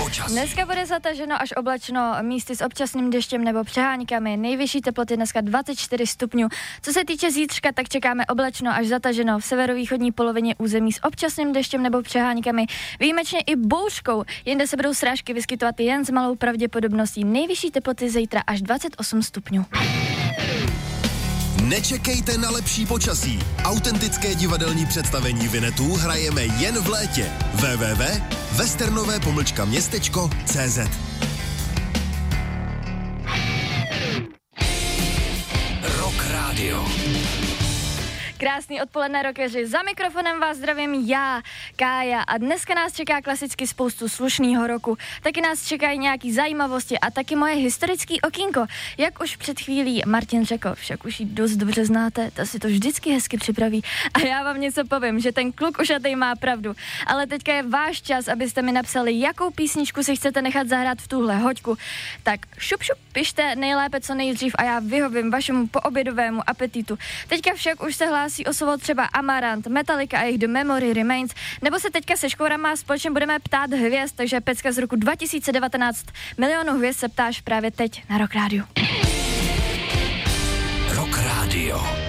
počasí. Dneska bude zataženo až oblačno, místy s občasným deštěm nebo přeháňkami. Nejvyšší teploty dneska 24 stupňů. Co se týče zítřka, tak čekáme oblačno až zataženo v severovýchodní polovině území s občasným deštěm nebo přeháňkami. Výjimečně i bouřkou. Jinde se budou srážky vyskytovat jen s malou pravděpodobností. Nejvyšší teploty zítra až 28 stupňů. Nečekejte na lepší počasí. Autentické divadelní představení Vinetů hrajeme jen v létě. www.westernové-městečko.cz Rock Radio. Krásný odpoledne, rockeři. Za mikrofonem vás zdravím já, Kája, a dneska nás čeká klasicky spoustu slušného roku. Taky nás čekají nějaký zajímavosti a taky moje historický okýnko. Jak už před chvílí Martin řekl, však už ji dost dobře znáte, ta si to vždycky hezky připraví. A já vám něco povím, že ten kluk ušatej má pravdu. Ale teďka je váš čas, abyste mi napsali, jakou písničku si chcete nechat zahrát v tuhle hoďku. Tak šup, pište nejlépe co nejdřív a já vyhovím vašemu poobědovému apetitu. Teďka však už se hlásí o slovo třeba Amarant, Metallica a jejich The Memory Remains, nebo se teďka se Škourama společně budeme ptát hvězd, takže pecka z roku 2019. Milionu hvězd se ptáš právě teď na Rock Radio. Rock Radio.